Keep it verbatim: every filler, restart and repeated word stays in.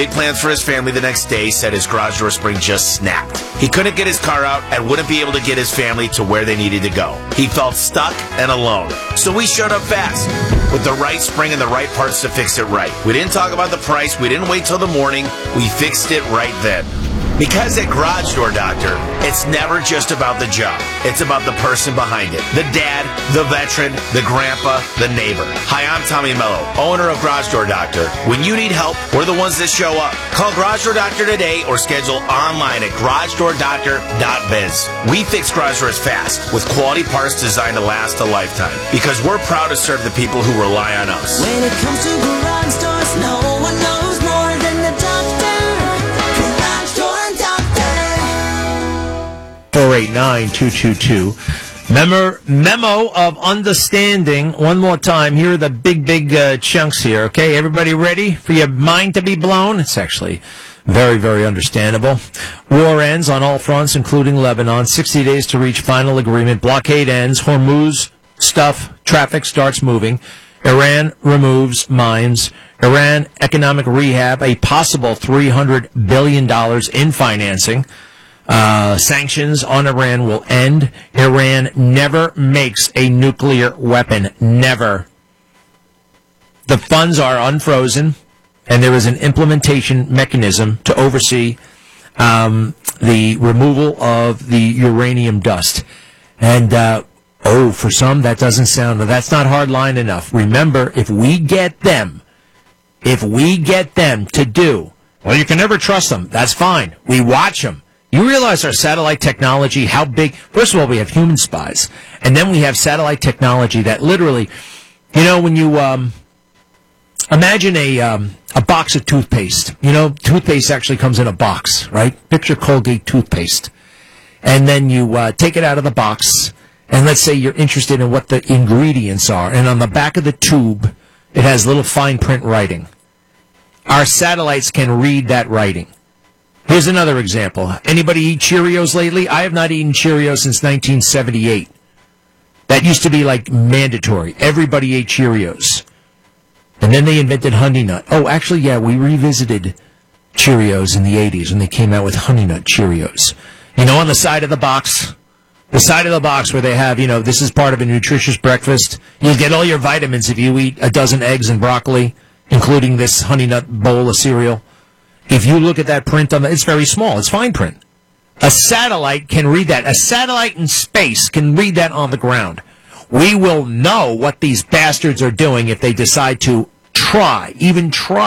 Plans for his family the next day said his garage door spring just snapped. He couldn't get his car out and wouldn't be able to get his family to where they needed to go. He felt stuck and alone. So we showed up fast with the right spring and the right parts to fix it right. We didn't talk about the price. We didn't wait till the morning. We fixed it right then. Because at Garage Door Doctor, it's never just about the job. It's about the person behind it. The dad, the veteran, the grandpa, the neighbor. Hi, I'm Tommy Mello, owner of Garage Door Doctor. When you need help, we're the ones that show up. Call Garage Door Doctor today or schedule online at garage door doctor dot biz. We fix garage doors fast with quality parts designed to last a lifetime because we're proud to serve the people who rely on us. When it comes to garage doors, no one knows more than the doctor. four eight nine, two two two. Memo, memo of understanding. One more time. Here are the big, big uh, chunks here. Okay, everybody ready for your mind to be blown? It's actually very, very understandable. War ends on all fronts, including Lebanon. sixty days to reach final agreement. Blockade ends. Hormuz stuff. Traffic starts moving. Iran removes mines. Iran economic rehab. A possible three hundred billion dollars in financing. Uh, sanctions on Iran will end. Iran never makes a nuclear weapon. Never. The funds are unfrozen, and there is an implementation mechanism to oversee um, the removal of the uranium dust. And, uh, oh, for some, that doesn't sound, that's not hard line enough. Remember, if we get them, if we get them to do, well, you can never trust them. That's fine. We watch them. You realize our satellite technology, how big, first of all, we have human spies, and then we have satellite technology that literally, you know, when you, um, imagine a, um, a box of toothpaste. You know, toothpaste actually comes in a box, right? Picture Colgate toothpaste. And then you, uh, take it out of the box, and let's say you're interested in what the ingredients are, and on the back of the tube, it has little fine print writing. Our satellites can read that writing. Here's another example. Anybody eat Cheerios lately? I have not eaten Cheerios since nineteen seventy-eight. That used to be like mandatory. Everybody ate Cheerios. And then they invented Honey Nut. Oh, actually, yeah, we revisited Cheerios in the eighties when they came out with Honey Nut Cheerios. You know, on the side of the box, the side of the box where they have, you know, this is part of a nutritious breakfast. You'll get all your vitamins if you eat a dozen eggs and broccoli, including this Honey Nut bowl of cereal. If you look at that print on the, it's very small. It's fine print. A satellite can read that. A satellite in space can read that on the ground. We will know what these bastards are doing if they decide to try, even try.